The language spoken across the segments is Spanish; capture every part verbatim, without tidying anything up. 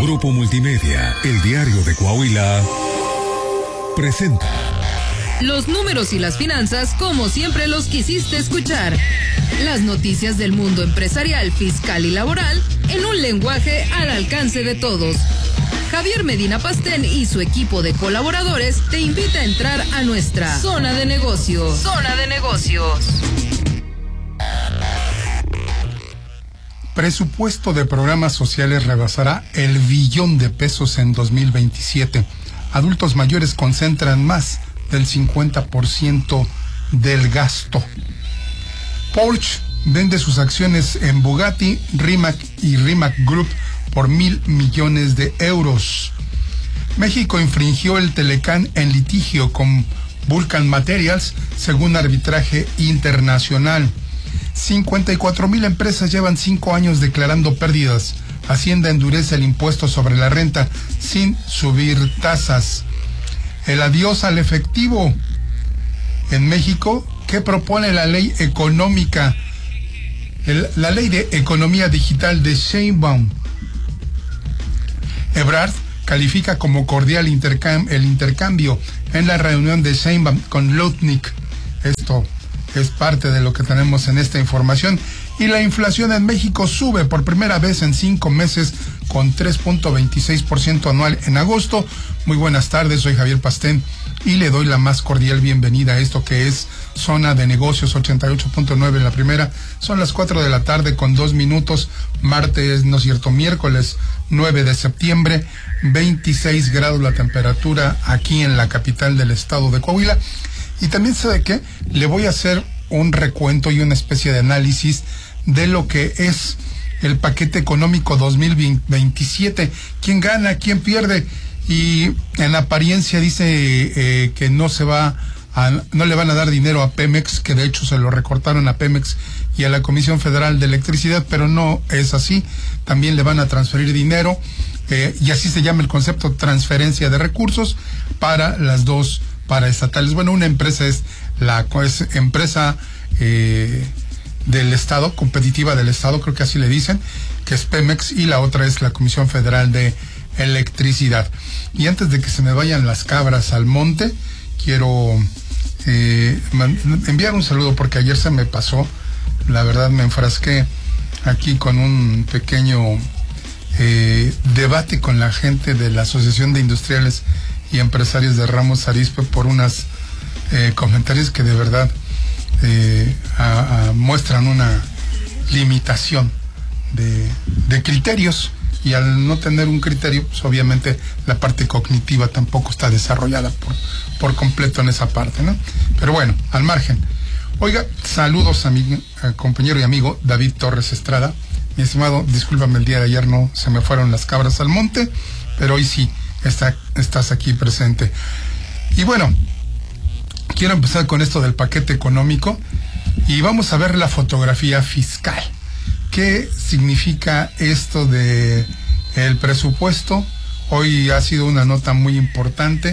Grupo Multimedia, el diario de Coahuila, presenta los números y las finanzas como siempre los quisiste escuchar. Las noticias del mundo empresarial, fiscal y laboral en un lenguaje al alcance de todos. Javier Medina Pastén y su equipo de colaboradores te invita a entrar a nuestra zona de negocios. Zona de negocios. Presupuesto de programas sociales rebasará el billón de pesos en dos mil veintisiete. Adultos mayores concentran más del cincuenta por ciento del gasto. Porsche vende sus acciones en Bugatti, Rimac y Rimac Group por mil millones de euros. México infringió el Telecán en litigio con Vulcan Materials, según arbitraje internacional. cincuenta y cuatro mil empresas llevan cinco años declarando pérdidas. Hacienda endurece el impuesto sobre la renta sin subir tasas. El adiós al efectivo. En México, ¿qué propone la ley económica? El, la ley de economía digital de Sheinbaum. Ebrard califica como cordial intercam- el intercambio en la reunión de Sheinbaum con Lutnick. Esto es parte de lo que tenemos en esta información. Y la inflación en México sube por primera vez en cinco meses con tres punto veintiséis por ciento anual en agosto. Muy buenas tardes, soy Javier Pastén y le doy la más cordial bienvenida a esto que es Zona de Negocios ochenta y ocho punto nueve en la primera. Son las cuatro de la tarde con dos minutos, martes, no es cierto, miércoles nueve de septiembre, veintiséis grados la temperatura aquí en la capital del estado de Coahuila. Y también, ¿sabe qué? Le voy a hacer un recuento y una especie de análisis de lo que es el paquete económico dos mil veintisiete. ¿Quién gana? ¿Quién pierde? Y en apariencia dice eh, que no se va a, no le van a dar dinero a Pemex, que de hecho se lo recortaron a Pemex y a la Comisión Federal de Electricidad, pero no es así. También le van a transferir dinero, eh, y así se llama el concepto, transferencia de recursos para las dos paraestatales. Bueno, una empresa es la es empresa eh, del Estado, competitiva del Estado, creo que así le dicen, que es Pemex, y la otra es la Comisión Federal de Electricidad. Y antes de que se me vayan las cabras al monte, quiero eh, enviar un saludo porque ayer se me pasó, la verdad me enfrasqué aquí con un pequeño eh, debate con la gente de la Asociación de Industriales y Empresarios de Ramos Arizpe por unos eh, comentarios que de verdad eh, a, a, muestran una limitación de, de criterios, y al no tener un criterio, pues obviamente la parte cognitiva tampoco está desarrollada por, por completo en esa parte, ¿no? Pero bueno, al margen. Oiga, saludos a mi a compañero y amigo David Torres Estrada. Mi estimado, discúlpame, el día de ayer no se me fueron las cabras al monte, pero hoy sí está, estás aquí presente. Y bueno, quiero empezar con esto del paquete económico y vamos a ver la fotografía fiscal. ¿Qué significa esto de el presupuesto? Hoy ha sido una nota muy importante.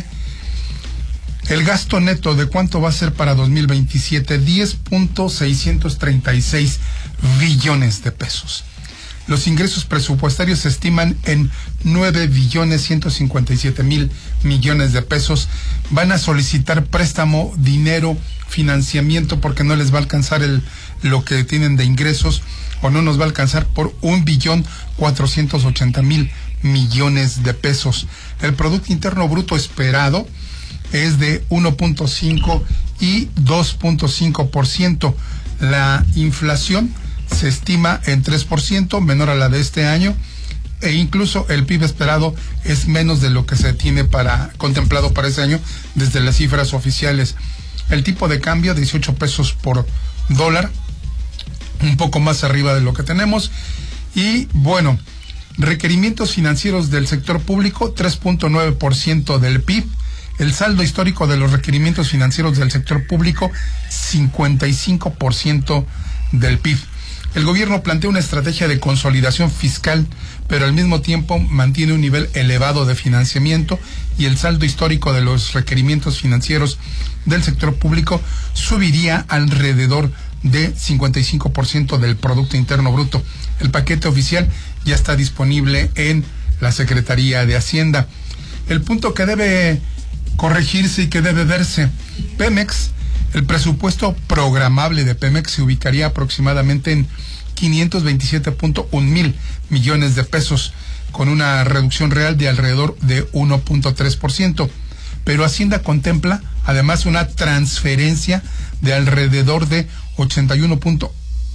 El gasto neto, ¿de cuánto va a ser para dos mil veintisiete? diez punto seiscientos treinta y seis billones de pesos. Los ingresos presupuestarios se estiman en nueve billones ciento cincuenta y siete mil millones de pesos. Van a solicitar préstamo, dinero, financiamiento, porque no les va a alcanzar el, lo que tienen de ingresos, o no nos va a alcanzar por un billón cuatrocientos ochenta mil millones de pesos. El Producto Interno Bruto esperado es de uno punto cinco y dos punto cinco por ciento. La inflación se estima en tres por ciento, menor a la de este año, e incluso el P I B esperado es menos de lo que se tiene para contemplado para ese año desde las cifras oficiales. El tipo de cambio, dieciocho pesos por dólar, un poco más arriba de lo que tenemos. Y bueno, requerimientos financieros del sector público, tres punto nueve por ciento del P I B. El saldo histórico de los requerimientos financieros del sector público, cincuenta y cinco por ciento del P I B. El gobierno plantea una estrategia de consolidación fiscal, pero al mismo tiempo mantiene un nivel elevado de financiamiento, y el saldo histórico de los requerimientos financieros del sector público subiría alrededor de cincuenta y cinco por ciento del Producto Interno Bruto. El paquete oficial ya está disponible en la Secretaría de Hacienda. El punto que debe corregirse y que debe verse: Pemex, el presupuesto programable de Pemex se ubicaría aproximadamente en quinientos veintisiete punto uno mil millones de pesos, con una reducción real de alrededor de uno punto tres por ciento. Pero Hacienda contempla además una transferencia de alrededor de ochenta y uno punto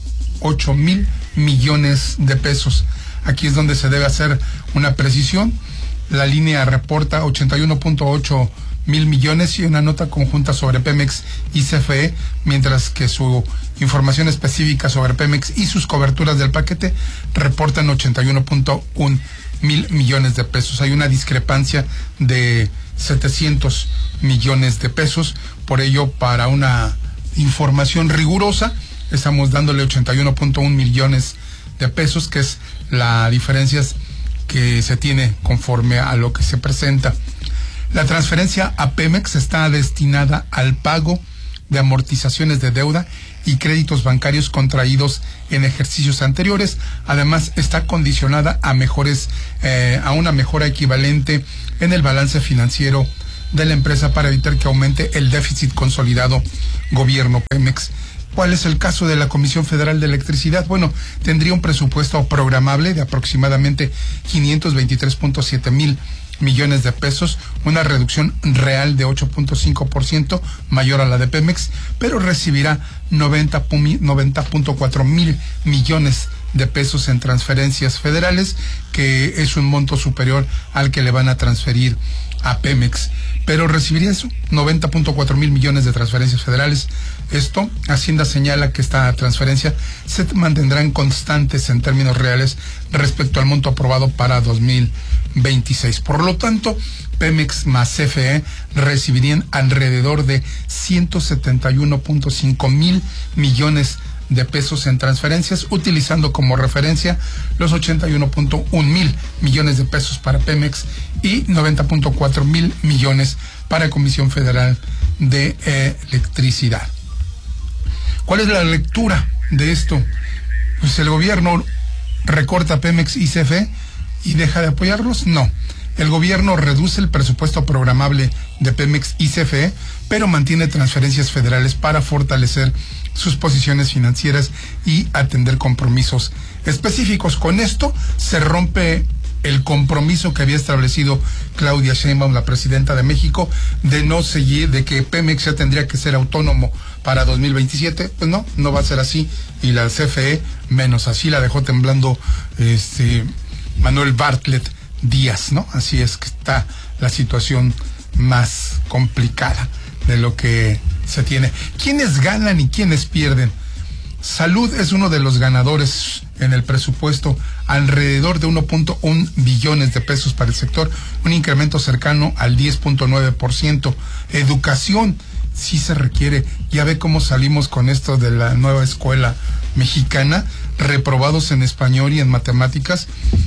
ocho mil millones de pesos. Aquí es donde se debe hacer una precisión. La línea reporta ochenta y uno punto ocho mil millones y una nota conjunta sobre Pemex y C F E, mientras que su información específica sobre Pemex y sus coberturas del paquete reportan ochenta y uno punto uno mil millones de pesos. Hay una discrepancia de setecientos millones de pesos. Por ello, para una información rigurosa, estamos dándole ochenta y uno punto uno millones de pesos, que es la diferencia que se tiene conforme a lo que se presenta. La transferencia a Pemex está destinada al pago de amortizaciones de deuda y créditos bancarios contraídos en ejercicios anteriores. Además, está condicionada a mejores, eh, a una mejora equivalente en el balance financiero de la empresa para evitar que aumente el déficit consolidado gobierno Pemex. ¿Cuál es el caso de la Comisión Federal de Electricidad? Bueno, tendría un presupuesto programable de aproximadamente quinientos veintitrés punto siete mil millones de pesos, una reducción real de ocho punto cinco por ciento mayor a la de Pemex, pero recibirá noventa punto cuatro mil millones de pesos en transferencias federales, que es un monto superior al que le van a transferir a Pemex. Pero recibiría eso, noventa punto cuatro mil millones de transferencias federales. Esto, Hacienda señala que esta transferencia se mantendrán constantes en términos reales respecto al monto aprobado para dos mil veintiséis. Por lo tanto, Pemex más C F E recibirían alrededor de ciento setenta y uno punto cinco mil millones de pesos en transferencias, utilizando como referencia los ochenta y uno punto uno mil millones de pesos para Pemex y noventa punto cuatro mil millones para Comisión Federal de eh, Electricidad. ¿Cuál es la lectura de esto? Pues el gobierno recorta Pemex y C F E y deja de apoyarlos. No, el gobierno reduce el presupuesto programable de Pemex y C F E, pero mantiene transferencias federales para fortalecer sus posiciones financieras y atender compromisos específicos. Con esto se rompe el compromiso que había establecido Claudia Sheinbaum, la presidenta de México, de no seguir, de que Pemex ya tendría que ser autónomo para dos mil veintisiete. Pues no, no va a ser así, y la C F E menos. Así la dejó temblando este Manuel Bartlett Díaz, ¿no? Así es que está la situación más complicada de lo que se tiene. ¿Quiénes ganan y quiénes pierden? Salud es uno de los ganadores en el presupuesto, alrededor de uno punto uno billones de pesos para el sector, un incremento cercano al diez punto nueve por ciento. Educación sí se requiere. Ya ve cómo salimos con esto de la nueva escuela mexicana, reprobados en español y en matemáticas,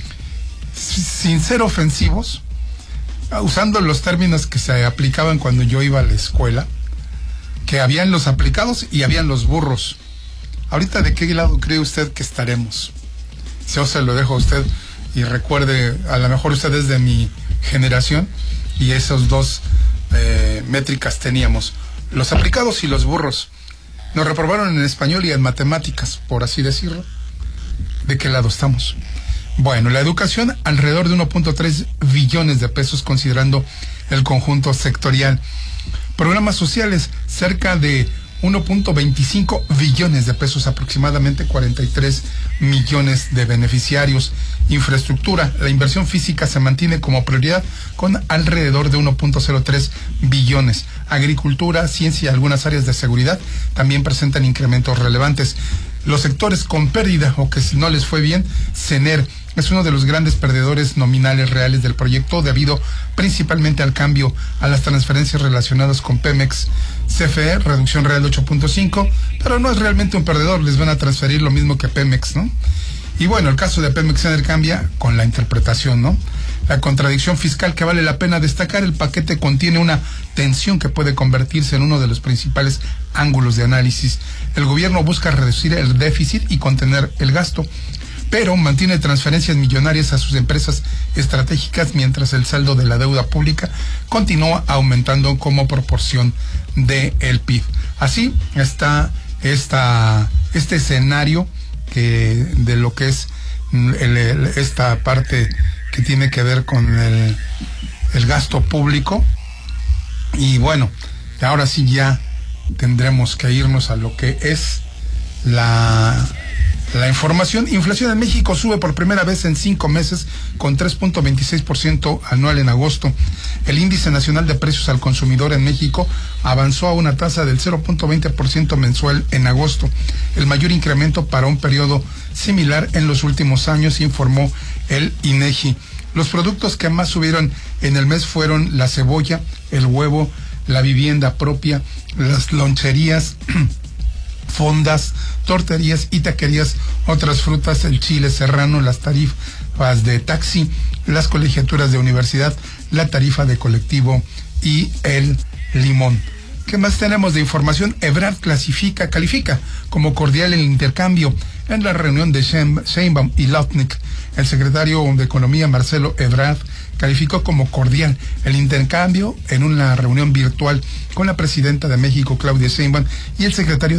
sin ser ofensivos, usando los términos que se aplicaban cuando yo iba a la escuela, que habían los aplicados y habían los burros. Ahorita, ¿de qué lado cree usted que estaremos? Yo se lo dejo a usted, y recuerde, a lo mejor usted es de mi generación y esos dos eh, métricas teníamos, los aplicados y los burros. Nos reprobaron en español y en matemáticas, por así decirlo. ¿De qué lado estamos? Bueno, la educación, alrededor de uno punto tres billones de pesos, considerando el conjunto sectorial. Programas sociales, cerca de uno punto veinticinco billones de pesos, aproximadamente cuarenta y tres millones de beneficiarios. Infraestructura, la inversión física se mantiene como prioridad con alrededor de uno punto cero tres billones. Agricultura, ciencia y algunas áreas de seguridad también presentan incrementos relevantes. Los sectores con pérdida o que si no les fue bien, CENER es uno de los grandes perdedores nominales reales del proyecto, debido principalmente al cambio a las transferencias relacionadas con Pemex. C F E, reducción real de ocho punto cinco, pero no es realmente un perdedor, les van a transferir lo mismo que Pemex, ¿no? Y bueno, el caso de Pemex CENER cambia con la interpretación, ¿no? La contradicción fiscal que vale la pena destacar: el paquete contiene una tensión que puede convertirse en uno de los principales ángulos de análisis. El gobierno busca reducir el déficit y contener el gasto, pero mantiene transferencias millonarias a sus empresas estratégicas mientras el saldo de la deuda pública continúa aumentando como proporción del P I B. Así está esta, este escenario que de lo que es el, el, esta parte que tiene que ver con el, el gasto público. Y bueno, ahora sí ya tendremos que irnos a lo que es la, la información. Inflación en México sube por primera vez en cinco meses con tres punto veintiséis por ciento anual en agosto. El índice nacional de precios al consumidor en México avanzó a una tasa del cero punto veinte por ciento mensual en agosto, el mayor incremento para un periodo similar en los últimos años, informó el INEGI. Los productos que más subieron en el mes fueron la cebolla, el huevo, la vivienda propia, las loncherías, fondas, torterías y taquerías, otras frutas, el chile serrano, las tarifas de taxi, las colegiaturas de universidad, la tarifa de colectivo y el limón. ¿Qué más tenemos de información? Ebrard clasifica, califica como cordial el intercambio en la reunión de Sheinbaum y Lotnick. El secretario de Economía, Marcelo Ebrard, calificó como cordial el intercambio en una reunión virtual con la presidenta de México, Claudia Sheinbaum, y el secretario